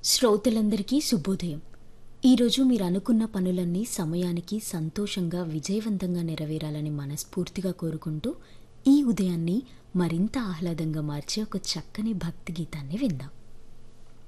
శ్రోతలందరికీ శుభోదయం. ఈరోజు మీరు అనుకున్న పనులన్నీ సమయానికి సంతోషంగా విజయవంతంగా నెరవేరాలని మనస్ఫూర్తిగా కోరుకుంటూ ఈ ఉదయాన్ని మరింత ఆహ్లాదంగా మార్చే ఒక చక్కని భక్తి గీతాన్ని విందాం.